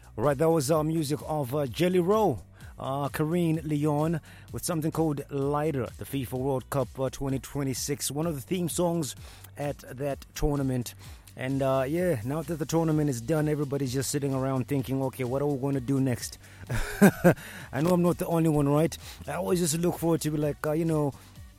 Right, that was music of Jelly Roll, Karine Leon, with something called Lighter, the FIFA World Cup 2026, one of the theme songs at that tournament. And yeah, now that the tournament is done, everybody's just sitting around thinking, okay, what are we going to do next? I know I'm not the only one, right? I always just look forward to be like,